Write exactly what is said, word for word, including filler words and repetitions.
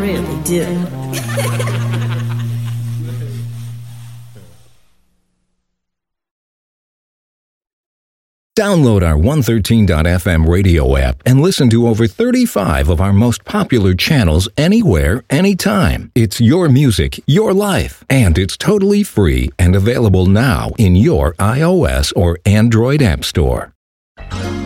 really do. Download our one thirteen dot f m radio app and listen to over thirty-five of our most popular channels anywhere, anytime. It's your music, your life, and it's totally free and available now in your iOS or Android app store.